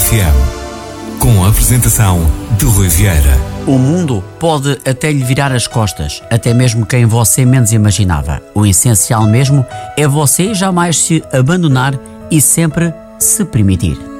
RFM, com a apresentação de Rui Vieira. O mundo pode até lhe virar as costas, até mesmo quem você menos imaginava. O essencial mesmo é você jamais se abandonar e sempre se permitir.